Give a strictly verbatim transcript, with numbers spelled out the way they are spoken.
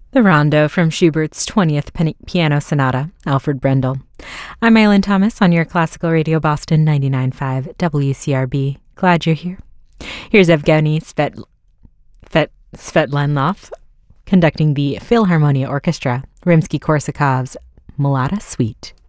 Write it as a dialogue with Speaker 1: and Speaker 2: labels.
Speaker 1: The Rondo from Schubert's twentieth Pen- Piano Sonata, Alfred Brendel. I'm Eileen Thomas on your Classical Radio Boston ninety-nine point five W C R B. Glad you're here. Here's Evgeny Svet- Fet- Svetlanov conducting the Philharmonia Orchestra, Rimsky-Korsakov's Mulata Suite.